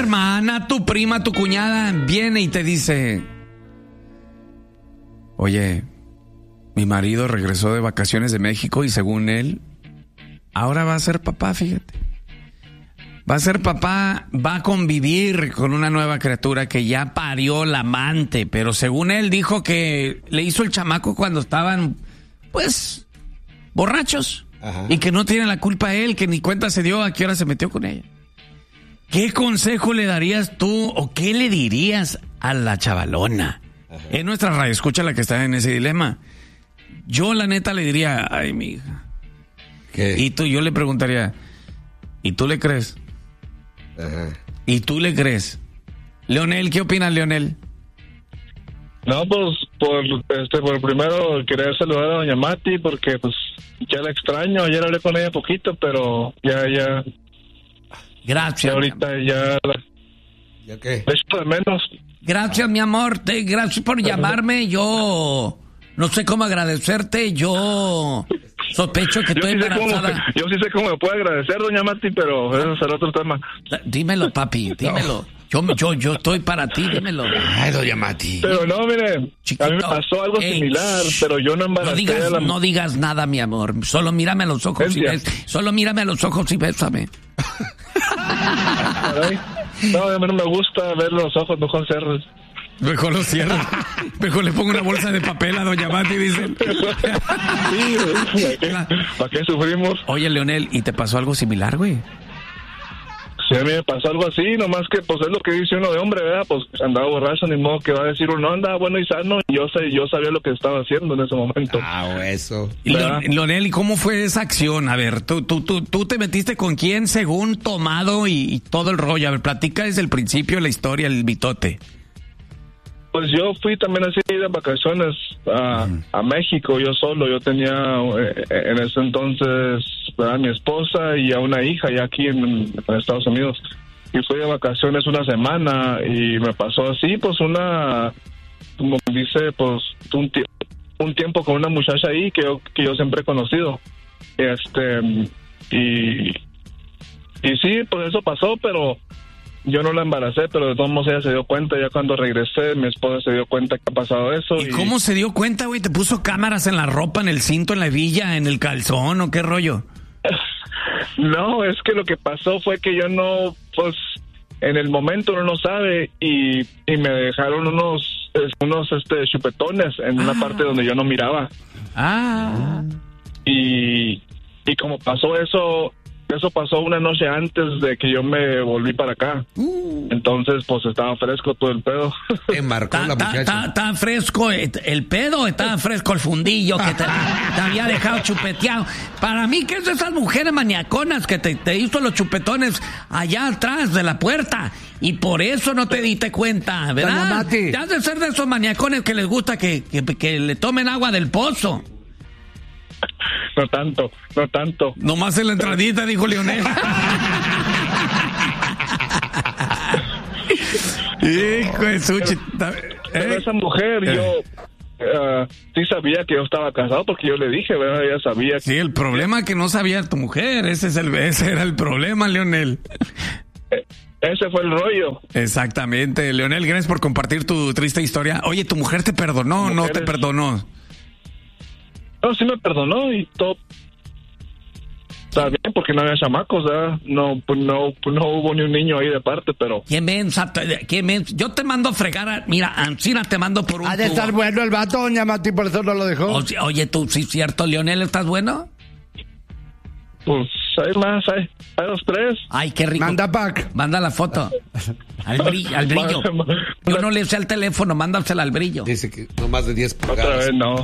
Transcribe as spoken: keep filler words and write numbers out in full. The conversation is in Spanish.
hermana, tu prima, tu cuñada viene y te dice: oye, mi marido regresó de vacaciones de México y según él, ahora va a ser papá, fíjate. Va a ser papá, va a convivir con una nueva criatura que ya parió la amante, pero según él dijo que le hizo el chamaco cuando estaban, pues, borrachos. Ajá. Y que no tiene la culpa él, que ni cuenta se dio a qué hora se metió con ella. ¿Qué consejo le darías tú o qué le dirías a la chavalona? Ajá. En nuestra radio, escucha la que está en ese dilema. Yo la neta le diría: ay, mi hija. ¿Qué? Y tú, yo le preguntaría: ¿y tú le crees? Ajá. ¿Y tú le crees? Leonel, ¿qué opinas, Leonel? No, pues, por este, por primero querer saludar a doña Mati, porque pues ya la extraño. Ayer hablé con ella poquito, pero ya, ya. Gracias. Ya ahorita ya. ¿Ya qué? De hecho, de menos. Gracias, mi amor. Te, gracias por llamarme. Yo no sé cómo agradecerte. Yo sospecho que estoy yo sí embarazada. Cómo, yo sí sé cómo me puede agradecer, doña Mati, pero eso será otro tema. Dímelo, papi, dímelo. No. Yo, yo, yo estoy para ti, dímelo. Ay, doña Mati. Pero no, mire, Chiquito, a mí me pasó algo ey, similar, pero yo no embaracé. No digas, a la... no digas nada, mi amor. Solo mírame a los ojos y bes... Solo mírame a los ojos y bésame. Caray. No, a mí no me gusta ver los ojos, mejor cerros. Mejor los cierro. Mejor le pongo una bolsa de papel a doña Mati, dicen. Sí, ¿para qué, ¿para qué sufrimos? Oye, Leonel, ¿y te pasó algo similar, güey? Sí, a mí me pasó algo así, nomás que pues es lo que dice uno de hombre, ¿verdad? Pues andaba borracho, ni modo que va a decir uno, andaba bueno y sano. Y yo sé, yo sabía lo que estaba haciendo en ese momento. Ah, eso. Leonel, ¿y cómo fue esa acción? A ver, tú, tú, tú, tú te metiste con quién según tomado y, y todo el rollo. A ver, platica desde el principio la historia, el mitote. Pues yo fui también así de vacaciones a, uh-huh. a México, yo solo. Yo tenía eh, en ese entonces a mi esposa y a una hija ya aquí en, en Estados Unidos. Y fui de vacaciones una semana y me pasó así, pues una, como dice, pues un, t- un tiempo con una muchacha ahí que yo, que yo siempre he conocido. Este, y, y sí, pues eso pasó, pero... Yo no la embaracé, pero de todos modos ella se dio cuenta. Ya cuando regresé, mi esposa se dio cuenta que ha pasado eso. ¿Y, y... cómo se dio cuenta, güey? ¿Te puso cámaras en la ropa, en el cinto, en la hebilla, en el calzón o qué rollo? No, es que lo que pasó fue que yo no, pues, en el momento uno no sabe y, y me dejaron unos, unos este, chupetones en ah. una parte donde yo no miraba. Ah. Y, y como pasó eso... Eso pasó una noche antes de que yo me volví para acá. Uh. Entonces, pues, estaba fresco todo el pedo. Embarcó la muchacha. Estaba fresco el pedo, estaba fresco el fundillo que te, te había dejado chupeteado. Para mí, ¿qué es de esas mujeres maniaconas que te, te hizo los chupetones allá atrás de la puerta? Y por eso no te diste cuenta, ¿verdad? Te has de ser de esos maniacones que les gusta que, que, que le tomen agua del pozo. No tanto, no tanto. Nomás en la entradita, dijo Leonel. Hijo de sushi. Pero esa mujer, yo uh, sí sabía que yo estaba casado porque yo le dije, ¿verdad? Ella sabía. Sí, el problema es que no sabía tu mujer. Ese, es el, ese era el problema, Leonel. Ese fue el rollo. Exactamente. Leonel, gracias por compartir tu triste historia. Oye, ¿tu mujer te perdonó o no te perdonó? No, sí me perdonó y todo está bien porque no había chamacos, ¿verdad? No, pues no, pues no hubo ni un niño ahí de parte, pero... ¿Quién mensa? ¿Quién mensa? Yo te mando a fregar, a, mira, Ancina te mando por un... Ha de estar bueno el vato, doña Mati, por eso no lo dejó. O, oye, tú, sí, cierto, Leonel, ¿estás bueno? Pues hay más, hay, hay dos, tres. Ay, qué rico. Manda pack. Manda la foto. Al brillo. Al brillo. Yo no le sé al teléfono, mándasela al brillo. Dice que no más de diez pulgadas. Otra vez no.